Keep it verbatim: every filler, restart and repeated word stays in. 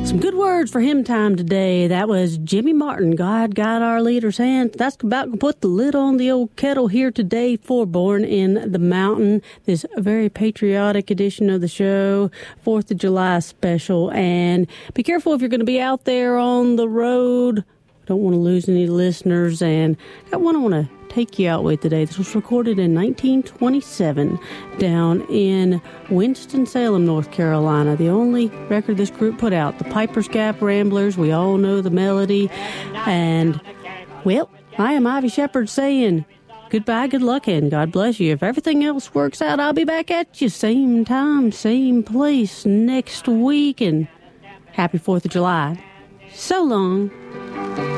Some good words for hymn time today. That was Jimmy Martin, God Guide Our Leader's Hand. That's about to put the lid on the old kettle here today for Born in the Mountain, this very patriotic edition of the show, fourth of July special. And be careful if you're going to be out there on the road. Don't want to lose any listeners. And got one I want to take you out with today. This was recorded in nineteen twenty-seven down in Winston-Salem, North Carolina. The only record this group put out, the Piper's Gap Ramblers. We all know the melody. And, well, I am Ivy Shepherd saying goodbye, good luck, and God bless you. If everything else works out, I'll be back at you same time, same place next week. And happy fourth of July. So long.